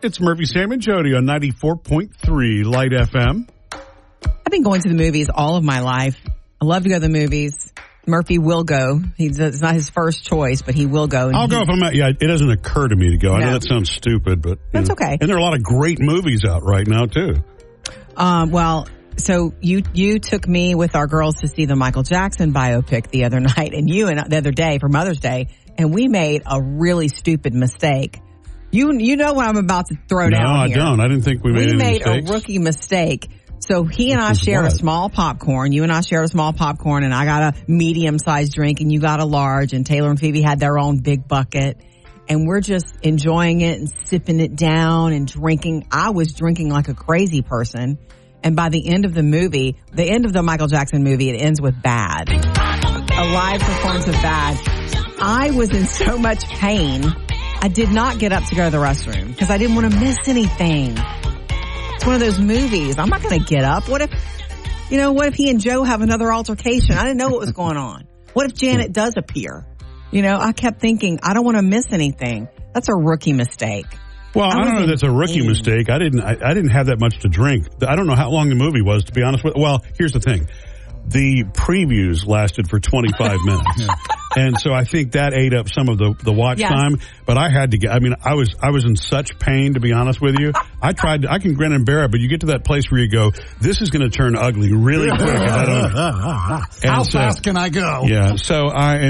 It's Murphy, Sam, and Jody on 94.3 Light FM. I've been going to the movies all of my life. I love to go to the movies. Murphy will go. It's not his first choice, but he will go. I'll go if I'm not. Yeah, it doesn't occur to me to go. No. I know that sounds stupid, but that's okay. And there are a lot of great movies out right now too. Well, so you took me with our girls to see the Michael Jackson biopic the other night, and the other day for Mother's Day, and we made a really stupid mistake. You know what I'm about to throw down here. No, I don't. I didn't think we made any mistakes. We made a rookie mistake. So he and I shared a small popcorn. You and I shared a small popcorn, and I got a medium-sized drink, and you got a large, and Taylor and Phoebe had their own big bucket. And we're just enjoying it and sipping it down and drinking. I was drinking like a crazy person. And by the end of the movie, the end of the Michael Jackson movie, it ends with Bad. A live performance of Bad. I was in so much pain, I did not get up to go to the restroom because I didn't want to miss anything. It's one of those movies. I'm not going to get up. What if he and Joe have another altercation? I didn't know what was going on. What if Janet does appear? I kept thinking, I don't want to miss anything. That's a rookie mistake. Well, I don't know if that's a rookie mistake. I didn't have that much to drink. I don't know how long the movie was, to be honest with you. Well, here's the thing. The previews lasted for 25 minutes. And so I think that ate up some of the watch time. But I had to get, I was in such pain, to be honest with you. I can grin and bear it, but you get to that place where you go, this is going to turn ugly really quick. And I don't, how fast can I go? Yeah. So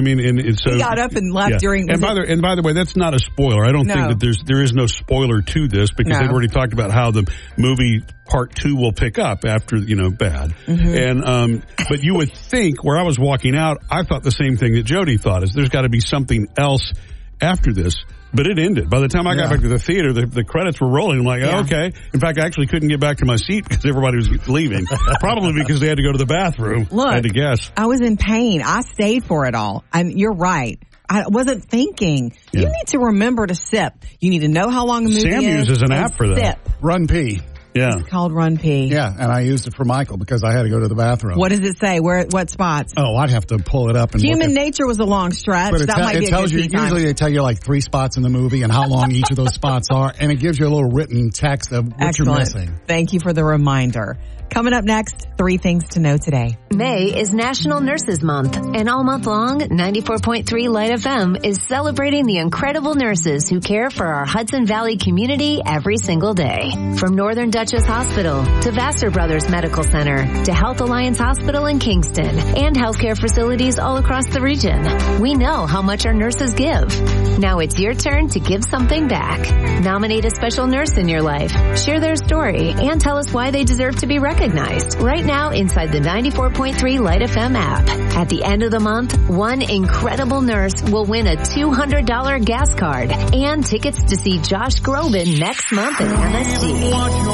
he got up and left during. And by the way, that's not a spoiler. I don't think that there is no spoiler to this because they've already talked about how the movie part 2 will pick up after, Bad. Mm-hmm. And, but you would think where I was walking out, I thought the same thing that Jody thought is there's got to be something else after this. But it ended. By the time I got back to the theater, the credits were rolling. I'm like, okay. In fact, I actually couldn't get back to my seat because everybody was leaving. Probably because they had to go to the bathroom. Look, I had to guess. I was in pain. I stayed for it all. And you're right. I wasn't thinking. Yeah. You need to remember to sip. You need to know how long the movie is. Sam uses an app for that. Run Pee. Yeah. It's called Run Pee. Yeah, and I used it for Michael because I had to go to the bathroom. What does it say? What spots? Oh, I'd have to pull it up. And Human Nature was a long stretch. But that might be a good you, usually they tell you like 3 spots in the movie and how long each of those spots are, and it gives you a little written text of what you're missing. Thank you for the reminder. Coming up next, 3 things to know today. May is National Nurses Month, and all month long, 94.3 Light FM is celebrating the incredible nurses who care for our Hudson Valley community every single day. From Northern Dutchess Hospital to Vassar Brothers Medical Center to Health Alliance Hospital in Kingston and healthcare facilities all across the region. We know how much our nurses give. Now it's your turn to give something back. Nominate a special nurse in your life, share their story, and tell us why they deserve to be recognized right now inside the 94.3 Light FM app. At the end of the month, one incredible nurse will win a $200 gas card and tickets to see Josh Groban next month at MSG.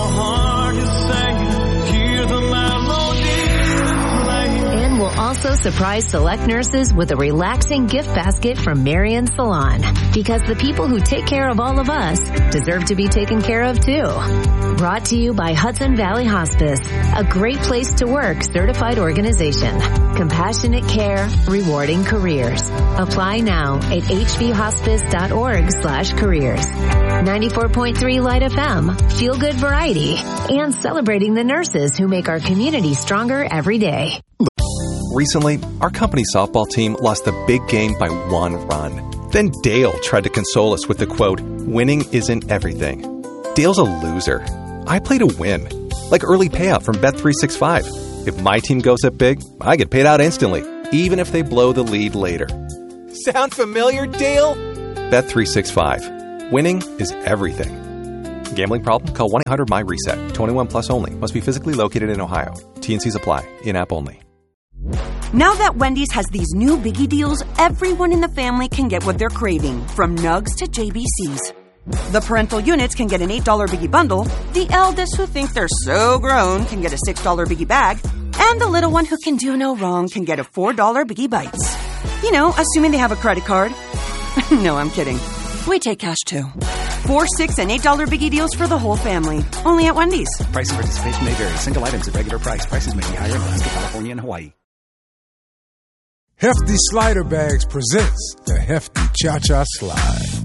And we'll also surprise select nurses with a relaxing gift basket from Marion Salon. Because the people who take care of all of us deserve to be taken care of too. Brought to you by Hudson Valley Hospice, a great place to work certified organization. Compassionate care, rewarding careers. Apply now at hvhospice.org/careers. 94.3 Light FM, feel good variety, and celebrating the nurses who make our community stronger every day. Recently, our company softball team lost the big game by 1 run. Then Dale tried to console us with the quote, "Winning isn't everything." Dale's a loser. I play to win. Like early payout from Bet365. If my team goes up big, I get paid out instantly, even if they blow the lead later. Sound familiar, Dale? Bet365. Winning is everything. Gambling problem? Call 1-800-MY-RESET. 21 plus only. Must be physically located in Ohio. T&Cs apply. In-app only. Now that Wendy's has these new biggie deals, everyone in the family can get what they're craving, from nugs to JBCs. The parental units can get an $8 biggie bundle, the eldest who think they're so grown can get a $6 biggie bag, and the little one who can do no wrong can get a $4 biggie bites. You know, assuming they have a credit card. No, I'm kidding. We take cash too. 4, 6, and $8 biggie deals for the whole family. Only at Wendy's. Price and participation may vary. Single items at regular price. Prices may be higher in Alaska, California, and Hawaii. Hefty Slider Bags presents the Hefty Cha-Cha Slide.